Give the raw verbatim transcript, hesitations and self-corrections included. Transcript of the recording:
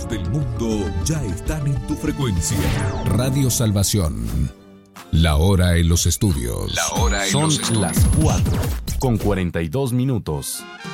ritmos del mundo ya están en tu frecuencia. Radio Salvación. La hora en los estudios. La hora en Son los estudios. las cuatro con cuarenta y dos minutos.